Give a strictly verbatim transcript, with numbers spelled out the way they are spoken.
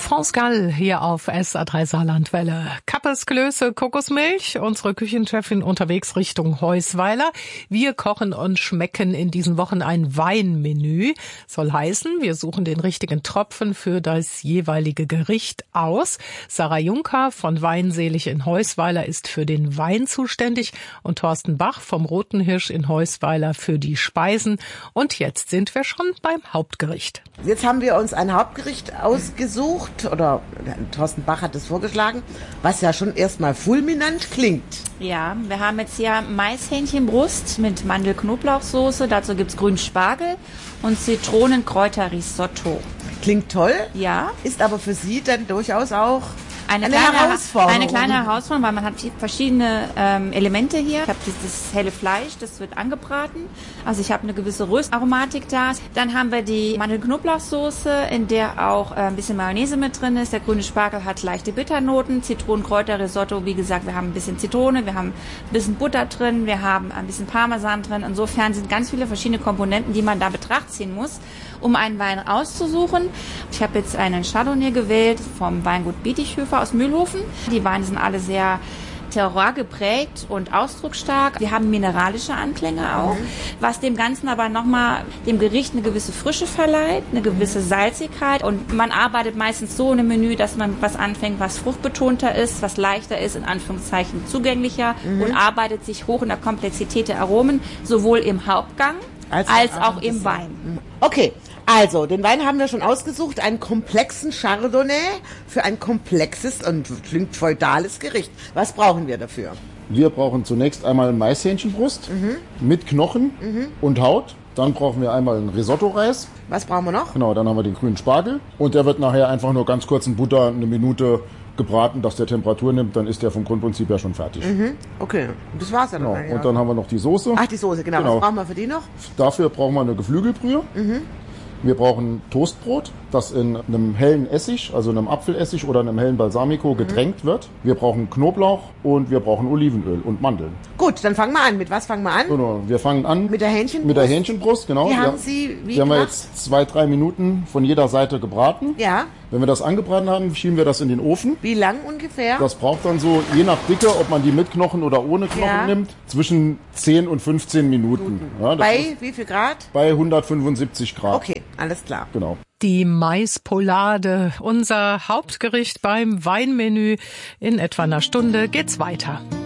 France Gall hier auf S A drei Saarlandwelle. Kappes, Klöße, Kokosmilch. Unsere Küchenchefin unterwegs Richtung Heusweiler. Wir kochen und schmecken in diesen Wochen ein Weinmenü. Soll heißen, wir suchen den richtigen Tropfen für das jeweilige Gericht aus. Sarah Juncker von Weinselig in Heusweiler ist für den Wein zuständig und Thorsten Bach vom Roten Hirsch in Heusweiler für die Speisen. Und jetzt sind wir schon beim Hauptgericht. Jetzt haben wir uns ein Hauptgericht ausgesucht, oder Thorsten Bach hat es vorgeschlagen, was ja schon erstmal fulminant klingt. Ja, wir haben jetzt hier Maishähnchenbrust mit Mandel-Knoblauchsoße, dazu gibt's grünen Spargel und Zitronenkräuter-Risotto. Klingt toll, ja, ist aber für Sie dann durchaus auch Eine, eine kleine Herausforderung. Eine kleine Herausforderung, weil man hat verschiedene ähm, Elemente hier. Ich habe dieses helle Fleisch, das wird angebraten. Also ich habe eine gewisse Röstaromatik da. Dann haben wir die Mandel-Knoblauchsoße, in der auch äh, ein bisschen Mayonnaise mit drin ist. Der grüne Spargel hat leichte Bitternoten. Zitronenkräuter-Risotto, wie gesagt, wir haben ein bisschen Zitrone, wir haben ein bisschen Butter drin, wir haben ein bisschen Parmesan drin. Insofern sind ganz viele verschiedene Komponenten, die man da in Betracht ziehen muss, um einen Wein auszusuchen. Ich habe jetzt einen Chardonnay gewählt vom Weingut Bietighofer aus Mühlhofen. Die Weine sind alle sehr terroir geprägt und ausdrucksstark. Wir haben mineralische Anklänge auch, mhm. was dem Ganzen aber nochmal dem Gericht eine gewisse Frische verleiht, eine gewisse Salzigkeit. Und man arbeitet meistens so in einem Menü, dass man was anfängt, was fruchtbetonter ist, was leichter ist, in Anführungszeichen zugänglicher mhm. und arbeitet sich hoch in der Komplexität der Aromen, sowohl im Hauptgang als, als auch im Wein. Okay. Also, den Wein haben wir schon ausgesucht, einen komplexen Chardonnay für ein komplexes und klingt feudales Gericht. Was brauchen wir dafür? Wir brauchen zunächst einmal Maishähnchenbrust mhm. mit Knochen mhm. und Haut. Dann brauchen wir einmal einen Risotto-Reis. Was brauchen wir noch? Genau, dann haben wir den grünen Spargel. Und der wird nachher einfach nur ganz kurz in Butter eine Minute gebraten, dass der Temperatur nimmt. Dann ist der vom Grundprinzip ja schon fertig. Mhm. Okay, das war's ja genau. dann. Ja. Und dann haben wir noch die Soße. Ach, die Soße, genau. genau. Was brauchen wir für die noch? Dafür brauchen wir eine Geflügelbrühe. Mhm. Wir brauchen Toastbrot, das in einem hellen Essig, also einem Apfelessig oder einem hellen Balsamico getränkt mhm. wird. Wir brauchen Knoblauch und wir brauchen Olivenöl und Mandeln. Gut, dann fangen wir an. Mit was fangen wir an? Genau, wir fangen an mit der Hähnchenbrust. Mit der Hähnchenbrust, genau. Die wir, haben Sie wie Die haben wir jetzt zwei, drei Minuten von jeder Seite gebraten. Ja. Wenn wir das angebraten haben, schieben wir das in den Ofen. Wie lang ungefähr? Das braucht dann so, je nach Dicke, ob man die mit Knochen oder ohne Knochen ja. nimmt, zwischen zehn und fünfzehn Minuten. Ja, bei wie viel Grad? Bei hundertfünfundsiebzig Grad. Okay, alles klar. Genau. Die Maispolade, unser Hauptgericht beim Weinmenü. In etwa einer Stunde geht's weiter.